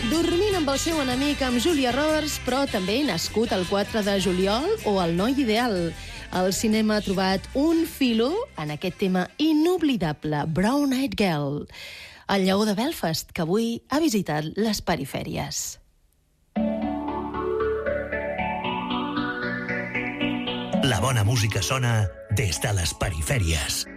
Dormint amb el seu enemic, amb Julia Roberts, però també nascut el 4 de juliol, o El noi ideal. El cinema ha trobat un filo en aquest tema inoblidable, Brown Eyed Girl, el lleó de Belfast, que avui ha visitat les perifèries. La bona música sona des de les perifèries.